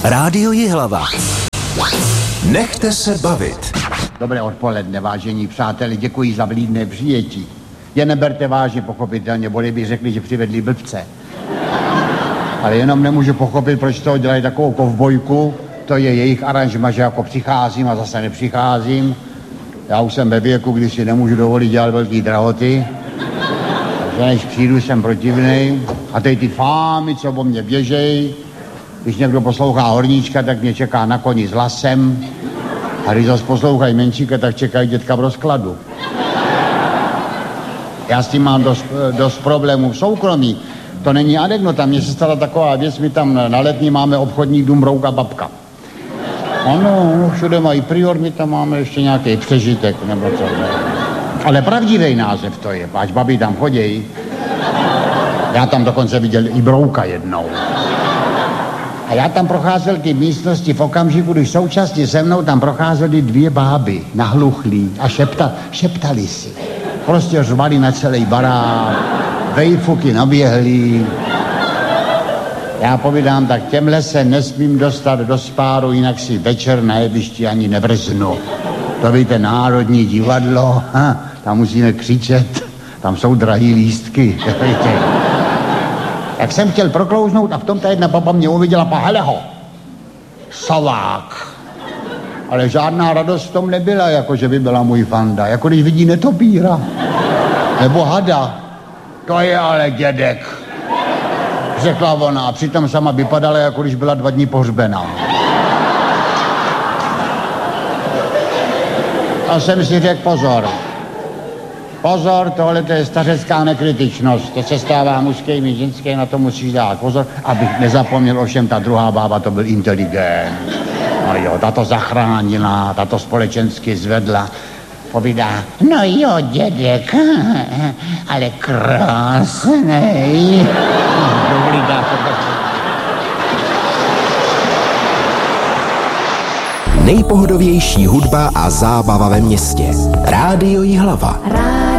Rádio Jihlava. Nechte se bavit. Dobré odpoledne, vážení přáteli, děkuji za vlídné přijetí. Je neberte vážně, pochopitelně, boli by řekli, že přivedli blbce. Ale jenom nemůžu pochopit, proč toho dělají takovou kovbojku. To je jejich aranžma, že jako přicházím a zase nepřicházím. Já už jsem ve věku, kdy si nemůžu dovolit dělat velký drahoty. Takže než přijdu, jsem protivnej. A teď ty fámy, co o mě běžej. Když někdo poslouchá Horníčka, tak mě čeká na koni s lasem. A když zase poslouchají Menšíka, tak čekají dětka v rozkladu. Já s tím mám dost problémů v soukromí. To není anekdota, mně se stala taková věc, my tam na Letní máme obchodní dům Brouka babka. Ano, všude mají prior, my tam máme ještě nějaký přežitek, nebo co. Ale pravdivý název to je, páč babi tam chodějí. Já tam dokonce viděl i Brouka jednou. A já tam procházel ty místnosti v okamžiku, když současně se mnou tam procházely dvě báby, nahluchlí a šeptali si. Prostě řvali na celý barák, vejfuky naběhlí. Já povídám, tak těmhle se nesmím dostat do spáru, jinak si večer na jevišti ani nevrznu. To víte, Národní divadlo, tam musíme křičet, tam jsou drahý lístky. Jak jsem chtěl proklouznout a v tom ta jedna baba mě uviděla, hele ho, Savák. Ale žádná radost v tom nebyla, jako že by byla můj fanda, jako když vidí netopíra. Nebo hada. To je ale dědek, řekla ona, a přitom sama vypadala, jako když byla 2 dny pohřbená. A jsem si řekl, pozor, tohle to je stařecká nekritičnost, to se stává mužským i ženským, na to musíš dát pozor, abych nezapomněl, ovšem ta druhá bába, to byl inteligent. No jo, ta to zachránila, ta to společensky zvedla. Povídá, no jo, dědek, ale krásnej. Nejpohodovější hudba a zábava ve městě. Rádio Jihlava.